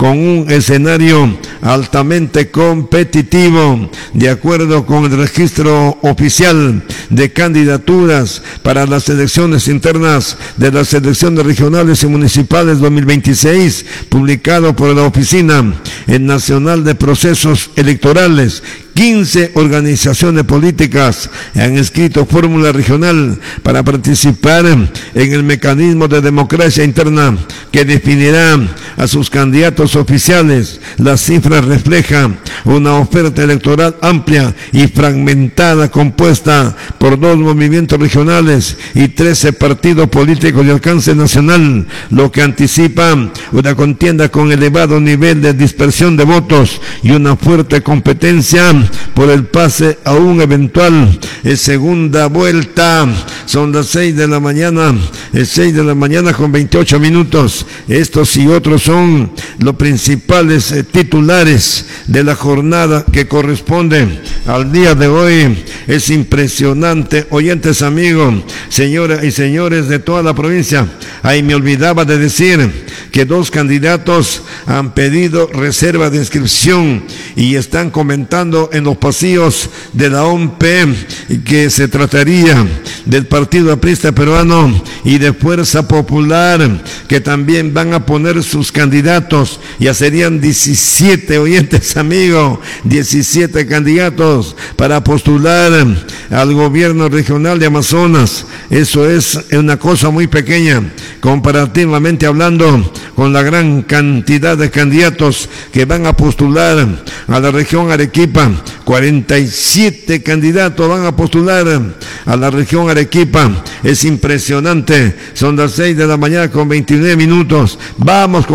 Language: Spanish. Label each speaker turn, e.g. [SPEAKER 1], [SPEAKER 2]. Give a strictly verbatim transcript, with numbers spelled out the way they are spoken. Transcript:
[SPEAKER 1] con un escenario altamente competitivo, de acuerdo con el registro oficial de candidaturas para las elecciones internas de las elecciones regionales y municipales dos mil veintiséis, publicado por la Oficina Nacional de Procesos Electorales. quince organizaciones políticas han inscrito fórmula regional para participar en el mecanismo de democracia interna que definirá a sus candidatos oficiales. La cifra refleja una oferta electoral amplia y fragmentada, compuesta por dos movimientos regionales y trece partidos políticos de alcance nacional, lo que anticipa una contienda con elevado nivel de dispersión de votos y una fuerte competencia por el pase a un eventual eh, segunda vuelta. Son las seis de la mañana, eh, seis de la mañana con veintiocho minutos. Estos y otros son los principales eh, titulares de la jornada que corresponde al día de hoy. Es impresionante, oyentes amigos, señoras y señores de toda la provincia. Ahí me olvidaba de decir que dos candidatos han pedido reserva de inscripción y están comentando en los pasillos de la O M P que se trataría del Partido Aprista Peruano y de Fuerza Popular, que también van a poner sus candidatos. Ya serían diecisiete, oyentes amigos, diecisiete candidatos para postular al gobierno regional de Amazonas. Eso es una cosa muy pequeña comparativamente hablando con la gran cantidad de candidatos que van a postular a la región Arequipa. cuarenta y siete candidatos van a postular a la región Arequipa. Es impresionante. Son las seis de la mañana con veintinueve minutos. Vamos con